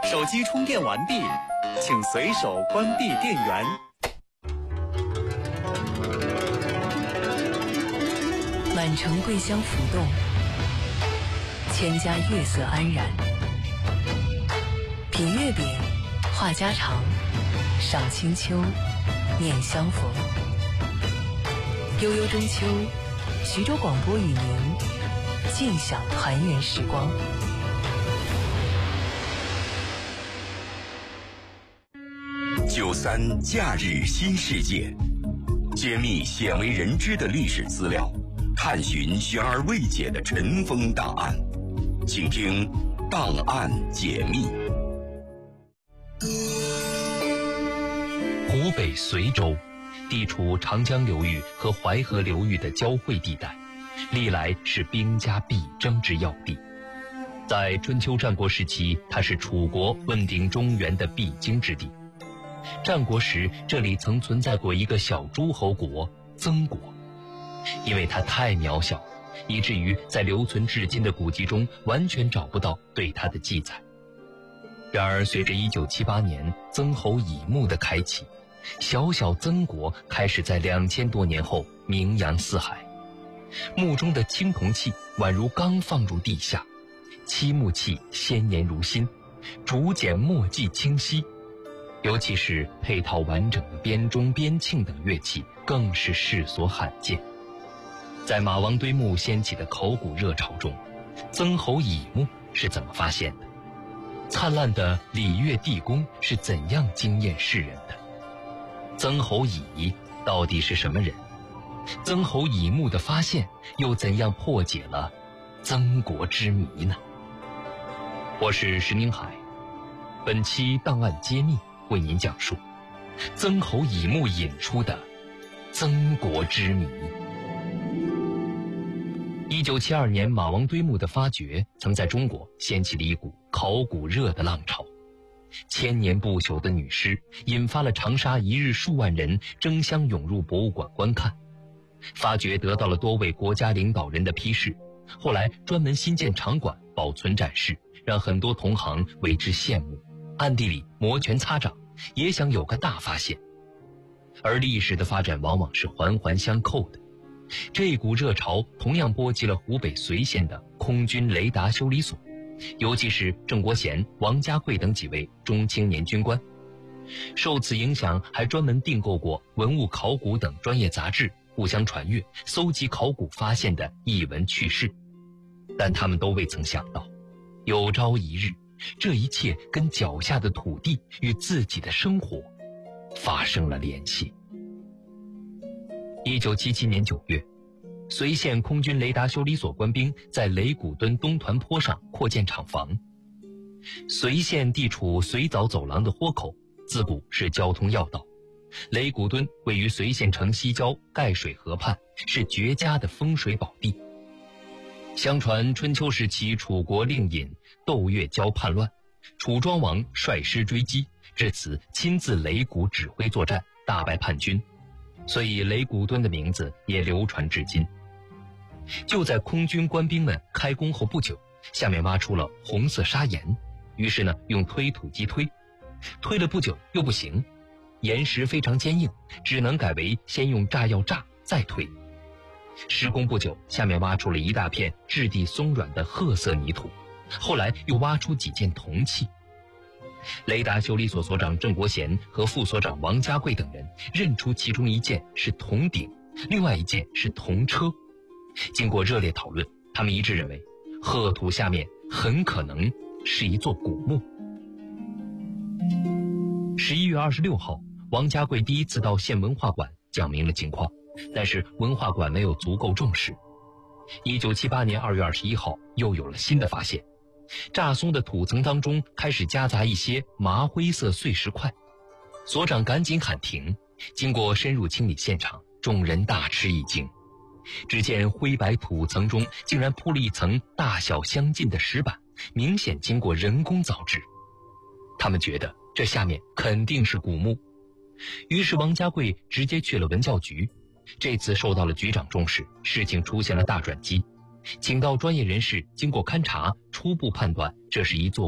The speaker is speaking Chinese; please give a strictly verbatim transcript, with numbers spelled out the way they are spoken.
手机充电完毕，请随手关闭电源。 满城桂香浮动，千家月色安然。品月饼，话家常，赏清秋，念相逢。悠悠中秋，徐州广播与您尽享团圆时光。 九三假日新世界，揭秘鲜为人知的历史资料，探寻悬而未解的尘封档案，请听《档案解密》。 湖北随州地处长江流域和淮河流域的交汇地带，历来是兵家必争之要地。在春秋战国时期，它是楚国问鼎中原的必经之地。战国时，这里曾存在过一个小诸侯国曾国，因为它太渺小，以至于在留存至今的古籍中完全找不到对它的记载。然而随着一九七八年曾侯乙墓的开启，小小曾国开始在两千多年后名扬四海。墓中的青铜器宛如刚放入地下，漆木器鲜艳如新，竹简墨迹清晰，尤其是配套完整的编钟、编磬等乐器，更是世所罕见。在马王堆墓掀起的考古热潮中，曾侯乙墓是怎么发现的？灿烂的礼乐地宫是怎样惊艳世人的？曾侯乙到底是什么人？曾侯乙墓的发现又怎样破解了曾国之谜呢？我是石宁海，本期档案揭秘为您讲述曾侯乙墓引出的曾国之谜。一九七二年，马王堆墓的发掘曾在中国掀起了一股考古热的浪潮，千年不朽的女尸引发了长沙一日数万人争相涌入博物馆观看。发掘得到了多位国家领导人的批示，后来专门新建场馆保存展示，让很多同行为之羡慕，暗地里摩拳擦掌，也想有个大发现。而历史的发展往往是环环相扣的，这股热潮同样波及了湖北随县的空军雷达修理所，尤其是郑国贤、王家贵等几位中青年军官。受此影响，还专门订购过文物考古等专业杂志，互相传阅，搜集考古发现的逸闻趣事。但他们都未曾想到，有朝一日，这一切跟脚下的土地与自己的生活发生了联系。一九七七年九月，随县空军雷达修理所官兵在雷鼓墩东团坡上扩建厂房。随县地处随枣走廊的豁口，自古是交通要道。雷鼓墩位于随县城西郊盖水河畔，是绝佳的风水宝地。相传春秋时期，楚国令尹窦月交叛乱，楚庄王率师追击，至此亲自擂鼓指挥作战，大败叛军，所以雷鼓墩的名字也流传至今。就在空军官兵们开工后不久，下面挖出了红色砂岩，于是呢用推土机推，推了不久又不行，岩石非常坚硬，只能改为先用炸药炸再推。施工不久，下面挖出了一大片质地松软的褐色泥土，后来又挖出几件铜器。雷达修理所所长郑国贤和副所长王家贵等人认出其中一件是铜鼎，另外一件是铜车。经过热烈讨论，他们一致认为褐土下面很可能是一座古墓。十一月二十六号，王家贵第一次到县文化馆讲明了情况，但是文化馆没有足够重视。一九七八年二月二十一号，又有了新的发现，炸松的土层当中开始夹杂一些麻灰色碎石块。所长赶紧喊停，经过深入清理现场，众人大吃一惊。只见灰白土层中竟然铺了一层大小相近的石板，明显经过人工凿制。他们觉得这下面肯定是古墓，于是王家贵直接去了文教局。这次受到了局长重视，事情出现了大转机，请到专业人士经过勘查，初步判断这是一座